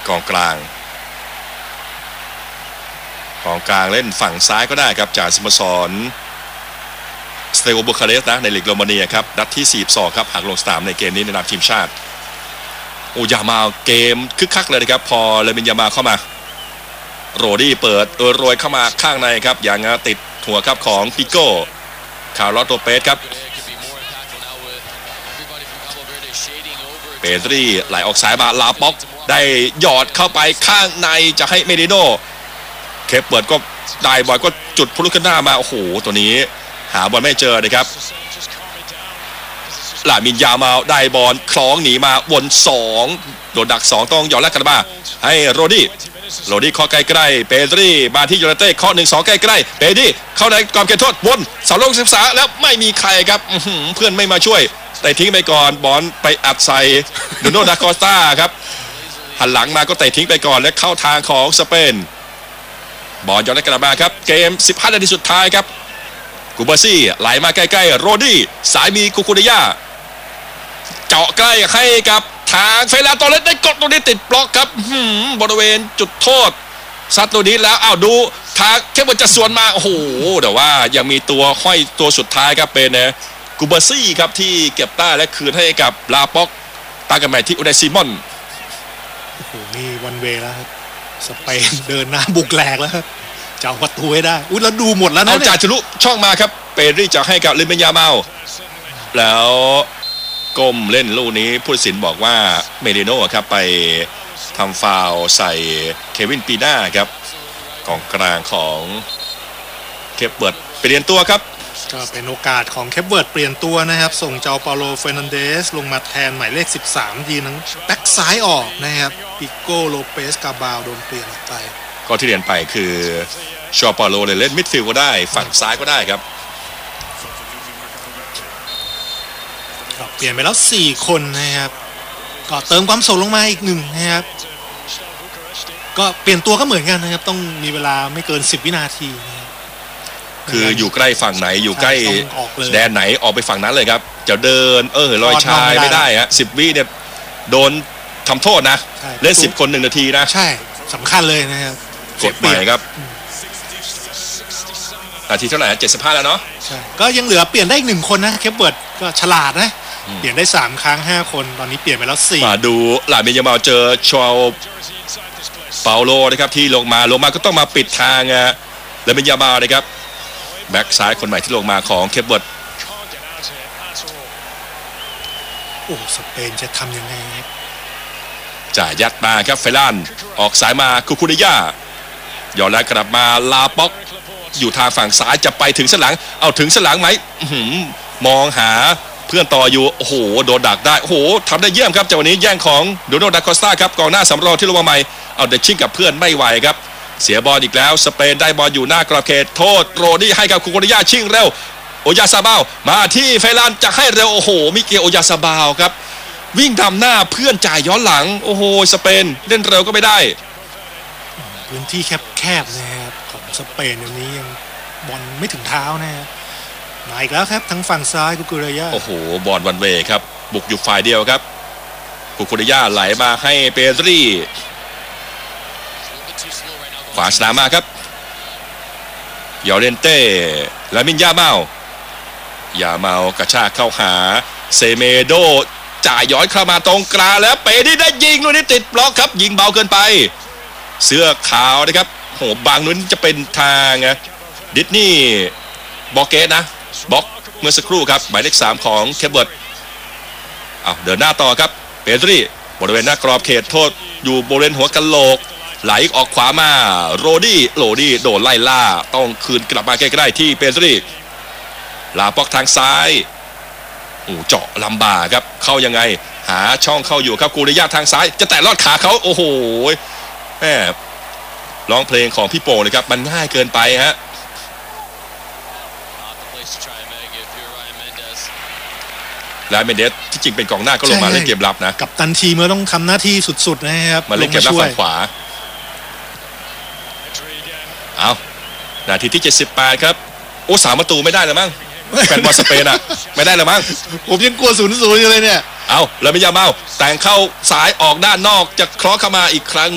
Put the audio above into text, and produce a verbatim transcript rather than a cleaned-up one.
กองกลางกองกลางเล่นฝั่งซ้ายก็ได้ครับจากสโมสรสเตโกบูคาเรสต์นะในลีกโรมาเนียครับนัดที่สี่สิบสองครับหากลงสนามในเกมนี้ในนามทีมชาติโอ้ยามาเกมคึกคักเลยนะครับพอเลมินยามาเข้ามาโรดี้เปิดเออโรยเข้ามาข้างในครับอย่างติดหัวครับของปิโก้คาร์ลอสโตเปสครับเปตรีไหลออกสายมาลาป็อกได้หยอดเข้าไปข้างในจะให้เมดิโนเคปเปิดก็ได้บอลก็จุดพุลุขึ้นหน้ามาโอ้โหตัวนี้หาบอลไม่เจอนะครับลามินยามาได้บอลคล้องหนีมาวนสองโดนดักสองต้องหยอดแลกกันมาให้โรดี้โรดี้ข้อใกล้ๆเปตรีมาที่โยนาเต้ข้อหนึ่งสองใกล้ๆเปดี้เข้าในกรอบเขตโทษวนเสาลงศึกษาแล้วไม่มีใครครับเพื่อนไม่มาช่วยแต่ทิ้งไปก่อนบอลไปอัดใส่โดโนดาคอสตาครับหันหลังมาก็เตะทิ้งไปก่อนและเข้าทางของสเปนบอลย้อนกลับมาครับเกมสิบห้านาทีสุดท้ายครับกูบาซี่ไหลมาใกล้ๆโรดี้สายมีคุคุเดย่าเจาะใกล้ให้กับทางเฟลาโตเลสได้กดตรงนี้ติดบล็อกครับบริเวณจุดโทษซัดตัวนี้แล้วอ้าวดูทางแค่บอลจะสวนมาโอ้โหแต่ว่ายังมีตัวห้อยตัวสุดท้ายครับเป็นกูบาซี่ครับที่เก็บได้และคืนให้กับลาป็อกตากันใหม่ที่อุไดซิมอนโอ้โหนี่วันเวแล้วครับสเปนเดินหน้าบุกแหลกแล้วครับจะเอาประตูให้ได้อุ้ยแล้วดูหมดแล้วนะเอาจ่าทะลุช่องมาครับเปรีจะให้กับลิเมนยาเมาแล้วก้มเล่นลูกนี้ผู้ตัดสินบอกว่าเมดิโน่ครับไปทำฟาวล์ใส่เควินปีน่าครับกองกลางของเคปเบิร์ตเปลี่ยนตัวครับก็เป็นโอกาสของเคปเบิร์ตเปลี่ยนตัวนะครับส่งเจ้าเปาโลเฟร์นันเดสลงมาแทนหมายเลขสิบสามทีนั้นแบ็กซ้ายออกนะครับปิโก้โลเปสกาบาวโดนเปลี่ยนออกไปก็ที่เรียนไปคือชอปาโลเล่นมิดฟิลด์ก็ได้ฝั่งซ้ายก็ได้ครับเปลี่ยนไปแล้วสี่คนนะครับก็เติมความสดลงมาอีกหนึ่งนะครับก็เปลี่ยนตัวก็เหมือนกันนะครับต้องมีเวลาไม่เกินสิบวินาทีคืออยู่ใกล้ฝั่งไหนอยู่ใกล้แดนไหนออกไปฝั่งนั้นเลยครับจะเดินเออลอยชายไม่ได้ฮะสิบวิเนี่ยโดนทำโทษนะเล่นสิบคนหนึ่งนาทีนะใช่สำคัญเลยนะครับกฎหมายครับนาทีเท่าไหร่เจ็ดสิบห้าแล้วเนาะใช่ก็ยังเหลือเปลี่ยนได้อีกหนึ่งคนนะเคปเบิร์ตก็ฉลาดนะเปลี่ยนได้สามครั้งห้าคนตอนนี้เปลี่ยนไปแล้วสี่มาดูหลานเมยามาเจอชาวเปาโลนะครับที่ลงมาลงมาก็ต้องมาปิดทางแล้วเมยามานะครับแบ็กซ้ายคนใหม่ที่ลงมาของเคปเบิร์ตโอ้สเปนจะทำยังไงครับจ่ายยัดมาครับเฟลันออกสายมาคุคุเดย่าย้อนแล้วกลับมาลาป็อกอยู่ทางฝั่งซ้ายจะไปถึงสลังเอาถึงสลังไหมมองหาเพื่อนต่ออยู่โอ้โหโดนดักได้โอ้โหทำได้เยี่ยมครับจากวันนี้แย่งของโดโนดาคอสตาครับกองหน้าสำรองที่ลงมาใหม่เอาเดชิ่งกับเพื่อนไม่ไหวครับเสียบอลอีกแล้วสเปนได้บอลอยู่หน้ากรอบเขตโทษโรดี้ให้กับคุโกริยาชิ่งเร็วโอยาซาบาวมาที่เฟลันจะให้เร็วโอ้โหมิเกลโอยาซาบาวครับวิ่งทำหน้าเพื่อนจ่ายย้อนหลังโอ้โหสเปนเล่นเร็วก็ไม่ได้พื้นที่แคบๆนะครับของสเปนอย่างนี้ยังบอลไม่ถึงเท้านะครับมาอีกแล้วครับทั้งฝั่งซ้ายกุกุเรย่าโอ้โหบอลวันเวครับบุกอยู่ฝ่ายเดียวครับกุกุเรย่าไหลมาให้เปตรีขวาสนามมาครับยอเรนเต้ลามินยาเมายาเมากระชากเข้าหาเซเมโดจ่ายย้อนเข้ามาตรงกลางแล้วเปดี้ได้ยิงลูกนี้ติดบล็อกครับยิงเบาเกินไปเสื้อขาวนะครับโหบางนู้นจะเป็นทางดิสนีย์บอกเกตนะบล็อกเมื่อสักครู่ครับหมายเลขสามของเคปเบิร์ตเอาเดินหน้าต่อครับเปตรีบริเวณหน้ากรอบเขตโทษอยู่บริเวณหัวกะโหลกไหลออกขวามาโรดี้โรดี้โดนไล่ล่าต้องคืนกลับมาใกล้ๆที่เปตรีลาป็อกทางซ้ายโอ้เจาะลำบากครับเข้ายังไงหาช่องเข้าอยู่ครับกูริยาทางซ้ายจะแตะลอดขาเขาโอ้โหแหมร้องเพลงของพี่โป่งเลยครับมันง่ายเกินไปฮะและเมเดสที่จริงเป็นกองหน้าก็ลงมาเล่นเกมรับนะกับตันทีเมื่อต้องทำหน้าที่สุดๆนะครับมาเล่นเกมรับฝั่งขวาเอานาทีที่เจ็ดสิบแปดครับโอ้สามประตูไม่ได้เลยมั้งแฟนบอลสเปนอ่ะไม่ได้เลยมั้งผมยังกลัวศูนย์ศูนย์อยู่เลยเนี่ยเอาแล้วไม่ยาเมาแต่งเข้าสายออกด้านนอกจะเคราะห์เข้ามาอีกครั้ง